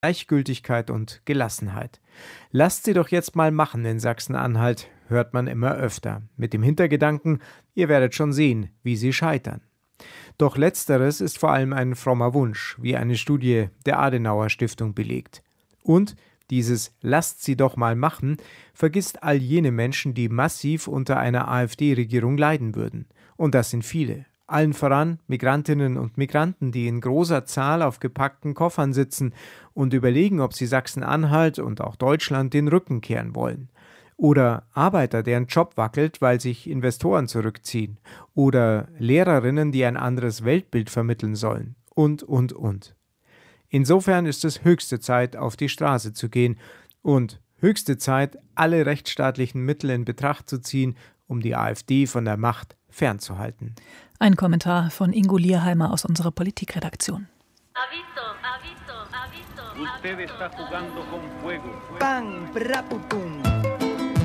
Gleichgültigkeit und Gelassenheit. Lasst sie doch jetzt mal machen in Sachsen-Anhalt, hört man immer öfter, mit dem Hintergedanken, ihr werdet schon sehen, wie sie scheitern. Doch letzteres ist vor allem ein frommer Wunsch, wie eine Studie der Adenauer Stiftung belegt. Und dieses lasst sie doch mal machen vergisst all jene Menschen, die massiv unter einer AfD-Regierung leiden würden. Und das sind viele. Allen voran Migrantinnen und Migranten, die in großer Zahl auf gepackten Koffern sitzen und überlegen, ob sie Sachsen-Anhalt und auch Deutschland den Rücken kehren wollen. Oder Arbeiter, deren Job wackelt, weil sich Investoren zurückziehen. Oder Lehrerinnen, die ein anderes Weltbild vermitteln sollen. Und. Insofern ist es höchste Zeit, auf die Straße zu gehen und höchste Zeit, alle rechtsstaatlichen Mittel in Betracht zu ziehen, um die AfD von der Macht fernzuhalten. Ein Kommentar von Ingo Lierheimer aus unserer Politikredaktion. Pan, braputum.